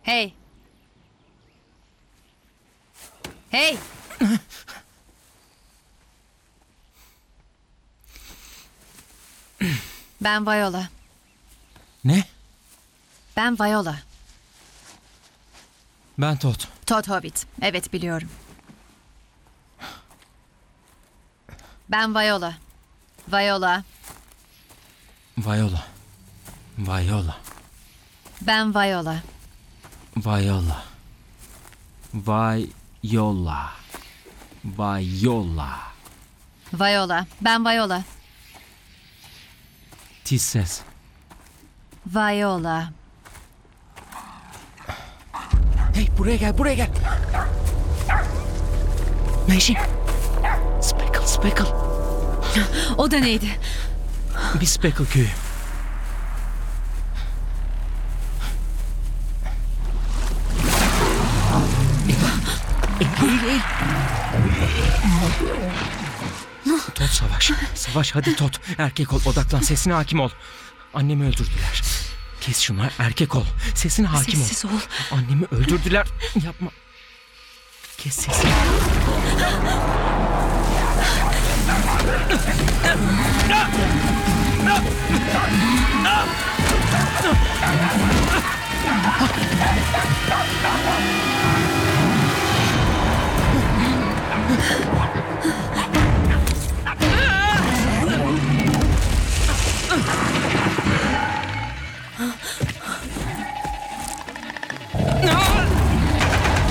Hey. Hey. Ben Viola. Ne? Ben Viola. Ben Todd. Todd Hobbit. Evet, biliyorum. Ben Viola. Viola. Viola. Viola. Ben Viola. Viola. Viola. Viola. Viola. Ben Viola. Tiz ses. Viola. Hey, buraya gel, buraya gel. Meşin. Speckle, Speckle. O da neydi? Bir Speckle köyü. Eğil. Todd savaş. Savaş hadi Todd. Erkek ol, odaklan, sesine hakim ol. Annemi öldürdüler. Kes şunu, erkek ol. Sesine hakim ol. Sessiz ol. Annemi öldürdüler. Yapma. Kes sesini.